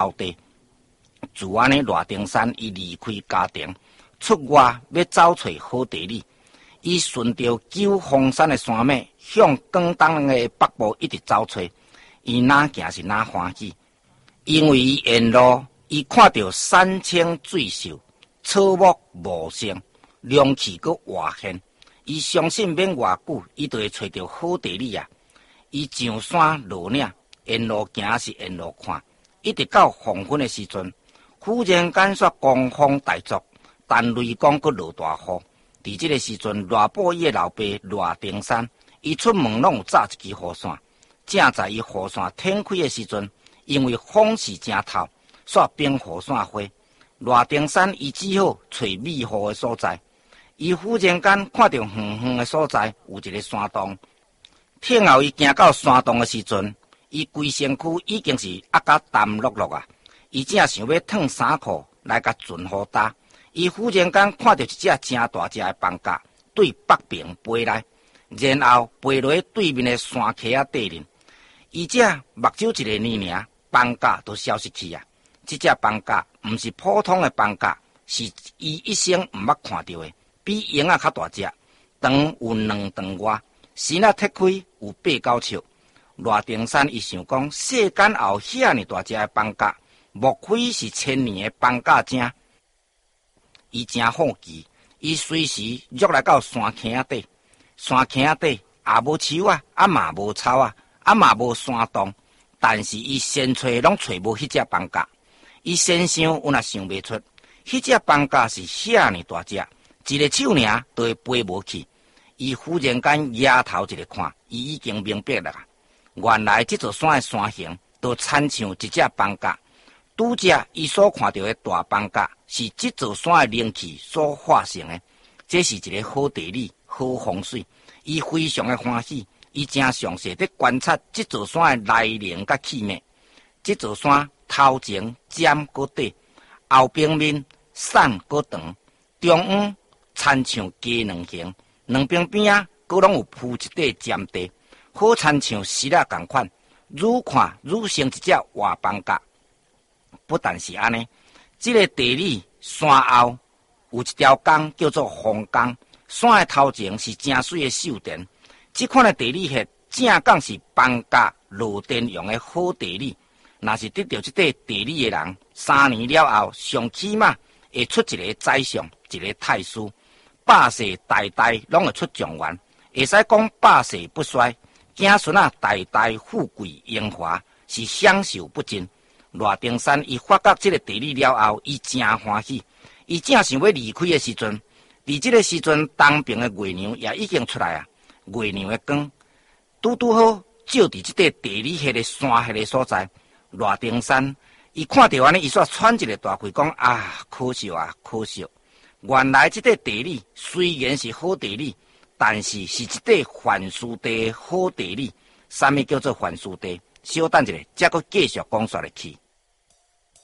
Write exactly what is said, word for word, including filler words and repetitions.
后地。自安尼，赖丁山伊离开家庭，出外要找找好地理。伊顺着九峰山的山脉，向广东的北部一直走找。伊哪行是哪欢喜，因为伊沿路伊看到山清水秀，草木茂盛，凉气阁活现。伊相信免偌久，伊就会找到好地理啊！伊上山落岭，沿路行是沿路看，一直到黄昏的时阵，忽然间煞狂风大作，但雷公阁落大雨。伫这个时阵，赖宝伊的老爸赖丁山，伊出门拢有扎一支雨伞。正在伊雨伞天开的时阵，因为风势正透，煞冰雨伞花。赖丁山伊只好找美雨的所在。伊忽然间看到远远的所在有一个山洞。听后伊行到山洞的时阵，伊规身躯已经是压甲澹漉漉啊！伊正想要脱衫裤来甲准好搭。伊忽然间看到一只真大只的斑甲对北边飞来，然后飞落对面的山溪啊底面。伊只目睭一个呢尔，斑甲都消失去啊！这只斑甲毋是普通的斑甲，是伊一生毋捌看到的，比鹰仔较大只，长有两丈外，身啊脱开有八九尺。赖丁山伊想讲，世间也有遐尼大只的斑甲，莫非是千年的斑甲精？伊真好奇，伊随时约来到山坑仔底，山坑仔底也无树啊，啊嘛无草啊，啊嘛无山洞，但是伊先找拢找无迄只斑甲。伊先想有若想袂出，迄只斑甲是遐尼大只，一个手尔都会飞无去。伊忽然间仰头一个看，伊已经明白了，原来这座山的山形都参像一只斑甲。拄则伊所看到的大斑甲，是这座山的灵气所化成的。这是一个好地理、好风水，伊非常的欢喜。伊正详细地观察这座山的来历甲气脉。这座山头前尖阁短，后边面散阁长，中央参像鸡卵形，两边边啊，阁拢有铺一块尖地，好参像石仔同款，愈看愈像一只活斑甲。不但是安尼，这个地理山后有一条江叫做红江，山的头前是真水的秀田。这款的地理学正讲是斑甲落电用的好地理。若是得到这块地理的人，三年了后，上起码会出一个宰相，一个太师，百世代代拢会出状元，会使讲百世不衰，子孙啊代代富贵荣华，是享受不尽。赖丁山伊发觉这个地理了后，伊真欢喜。伊正想要离开的时阵，伫这个时阵，东边的月亮也已经出来啊。月亮的光，拄拄好照伫这块地理迄个山迄个所在。赖丁山伊看到安尼，伊煞喘一个大气，讲啊，可惜啊，可惜！原来这块地理虽然是好地理，但是是一块凡殊地好地理。什么叫做凡殊地？稍等一下，才阁继续讲说下去。